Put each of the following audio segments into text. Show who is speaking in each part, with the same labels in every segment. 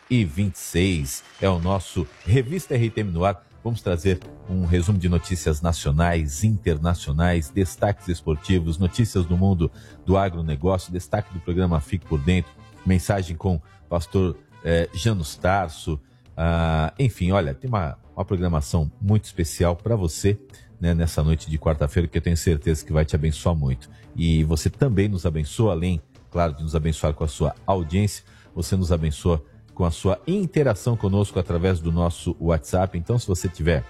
Speaker 1: 2026. É o nosso Revista RTM no ar. Vamos trazer um resumo de notícias nacionais, internacionais, destaques esportivos, notícias do mundo do agronegócio, destaque do programa Fique por Dentro, mensagem com o pastor Janus Tarso. Enfim, olha, tem uma programação muito especial para você, né, nessa noite de quarta-feira, que eu tenho certeza que vai te abençoar muito. E você também nos abençoa, além, claro, de nos abençoar com a sua audiência, você nos abençoa com a sua interação conosco através do nosso WhatsApp. Então, se você tiver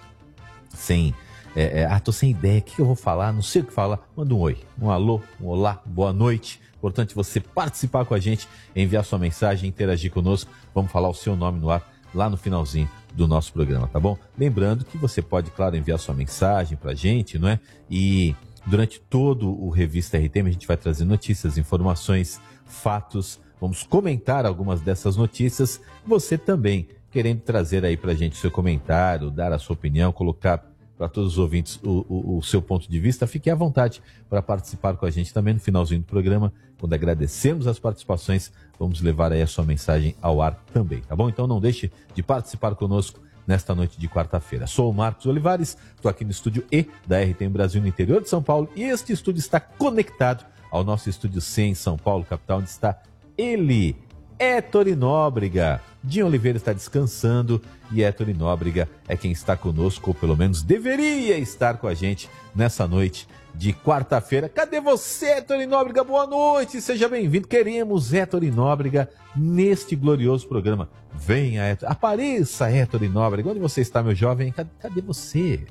Speaker 1: tô sem ideia, o que eu vou falar, não sei o que falar, manda um oi, um alô, um olá, boa noite. Importante você participar com a gente, enviar sua mensagem, interagir conosco. Vamos falar o seu nome no ar lá no finalzinho do nosso programa, tá bom? Lembrando que você pode, claro, enviar sua mensagem pra gente, não é? E durante todo o Revista RTM a gente vai trazer notícias, informações, fatos. Vamos comentar algumas dessas notícias. Você também querendo trazer aí pra gente o seu comentário, dar a sua opinião, colocar para todos os ouvintes o seu ponto de vista, fique à vontade para participar com a gente também no finalzinho do programa. Quando agradecemos as participações, vamos levar aí a sua mensagem ao ar também, tá bom? Então não deixe de participar conosco nesta noite de quarta-feira. Sou o Marcos Olivares, estou aqui no estúdio E da RTM Brasil, no interior de São Paulo, e este estúdio está conectado ao nosso estúdio C em São Paulo, capital, onde está ele, Héctor Nóbrega. Dinho Oliveira está descansando e Héctor Nóbrega é quem está conosco, ou pelo menos deveria estar com a gente nessa noite de quarta-feira. Cadê você, Héctor Nóbrega? Boa noite, seja bem-vindo. Queremos Héctor Nóbrega neste glorioso programa. Venha, Héctor. Apareça, Héctor Nóbrega. Onde você está, meu jovem? Cadê você?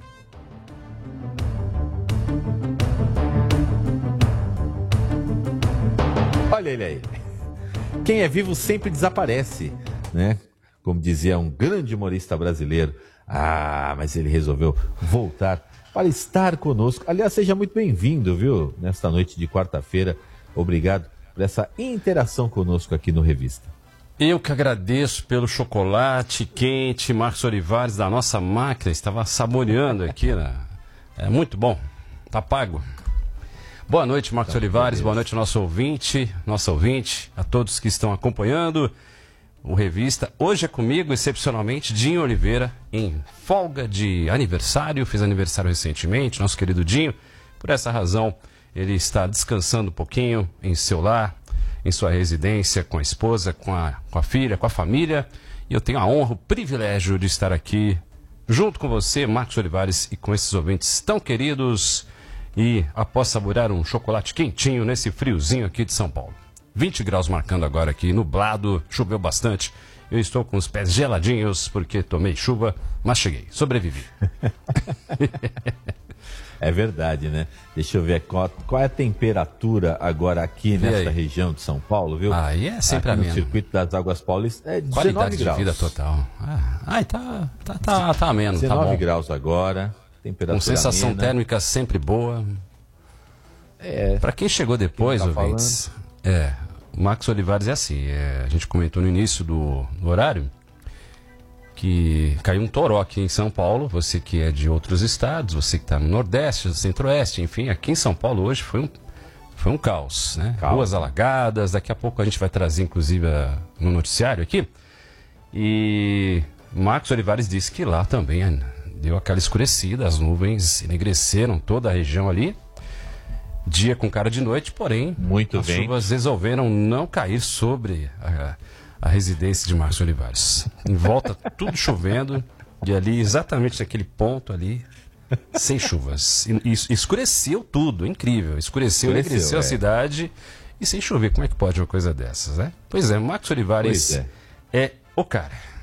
Speaker 1: Olha ele aí. Quem é vivo sempre desaparece, né? Como dizia um grande humorista brasileiro. Mas ele resolveu voltar para estar conosco. Aliás, seja muito bem-vindo, viu? Nesta noite de quarta-feira. Obrigado por essa interação conosco aqui no Revista.
Speaker 2: Eu que agradeço pelo chocolate quente, Marcos Olivares, da nossa máquina. Estava saboreando aqui, né? É muito bom. Tá pago. Boa noite, Marcos Olivares, boa noite, nossa ouvinte, a todos que estão acompanhando o Revista. Hoje é comigo, excepcionalmente, Dinho Oliveira, em folga de aniversário, fez aniversário recentemente, nosso querido Dinho. Por essa razão, ele está descansando um pouquinho em seu lar, em sua residência, com a esposa, com a filha, com a família. E eu tenho a honra, o privilégio de estar aqui, junto com você, Marcos Olivares, e com esses ouvintes tão queridos. E após saborear um chocolate quentinho nesse friozinho aqui de São Paulo. 20 graus marcando agora aqui, nublado, choveu bastante. Eu estou com os pés geladinhos porque tomei chuva, mas cheguei, sobrevivi.
Speaker 1: É verdade, né? Deixa eu ver qual é a temperatura agora aqui nesta região de São Paulo, viu?
Speaker 2: Aí é sempre
Speaker 1: aqui
Speaker 2: a mesma.
Speaker 1: No circuito das Águas Paulistas é 19
Speaker 2: Qualidade
Speaker 1: graus.
Speaker 2: de vida total. Tá ameno,
Speaker 1: 19
Speaker 2: tá bom.
Speaker 1: graus agora. Temperatura
Speaker 2: com sensação
Speaker 1: amena.
Speaker 2: térmica sempre boa. Para quem chegou depois, ouvintes, o Marcos Olivares é assim, a gente comentou no início do horário que caiu um toró aqui em São Paulo, você que é de outros estados, você que está no Nordeste, no Centro-Oeste, enfim, aqui em São Paulo hoje foi um caos, né? Ruas alagadas, daqui a pouco a gente vai trazer inclusive no noticiário aqui, e Marcos Olivares disse que lá também deu aquela escurecida, as nuvens enegreceram toda a região ali. Dia com cara de noite, porém, as chuvas resolveram não cair sobre a residência de Marcos Olivares. Em volta, tudo chovendo, e ali, exatamente naquele ponto ali, sem chuvas. E escureceu tudo, incrível. Escureceu, enegreceu a cidade e sem chover. Como é que pode uma coisa dessas, né? Pois é, Marcos Olivares é o cara.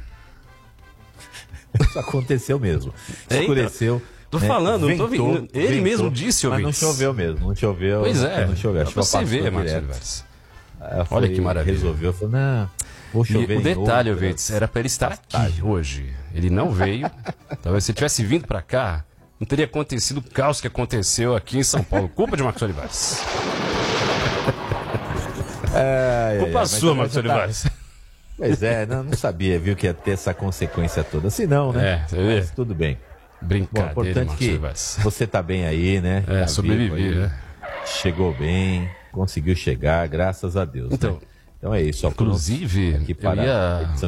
Speaker 1: Isso aconteceu mesmo. Escureceu.
Speaker 2: Tô falando, ventou, não tô vendo. Ele mesmo disse,
Speaker 1: mas não choveu mesmo, não choveu.
Speaker 2: Pois é,
Speaker 1: não choveu.
Speaker 2: Pra você ver, Marcos Olivares.
Speaker 1: Olha que maravilha. Resolveu, falou, não, vou chover.
Speaker 2: E o detalhe, ouvintes, era para ele estar aqui hoje. Ele não veio. Talvez se ele tivesse vindo para cá, não teria acontecido o caos que aconteceu aqui em São Paulo. Culpa de Marcos Olivares. Culpa sua, Marcos Olivares.
Speaker 1: Pois é, não sabia, viu, que ia ter essa consequência toda. Se não, né? Mas tudo bem.
Speaker 2: Brincadeira,
Speaker 1: bom, importante que você tá bem aí, né?
Speaker 2: Sobrevivi, né?
Speaker 1: Chegou bem, conseguiu chegar, graças a Deus.
Speaker 2: Então,
Speaker 1: né? Então é isso.
Speaker 2: Inclusive,
Speaker 1: aqui para